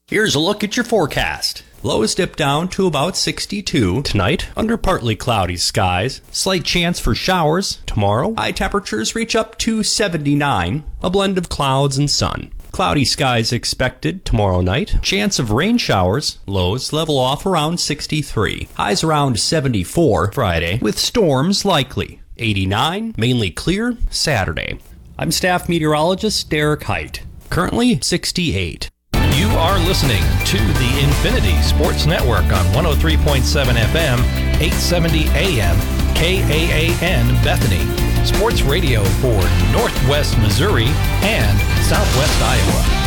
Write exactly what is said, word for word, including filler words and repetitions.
Here's a look at your forecast. Lows dip down to about sixty-two tonight, under partly cloudy skies. Slight chance for showers tomorrow. High temperatures reach up to seventy-nine, a blend of clouds and sun. Cloudy skies expected tomorrow night. Chance of rain showers. Lows level off around sixty-three. Highs around seventy-four Friday, with storms likely. eighty-nine, mainly clear Saturday. I'm staff meteorologist Derek Height. Currently sixty-eight. You are listening to the Infinity Sports Network on one oh three point seven F M, eight seventy A M, K A A N Bethany. Sports radio for Northwest Missouri and Southwest Iowa.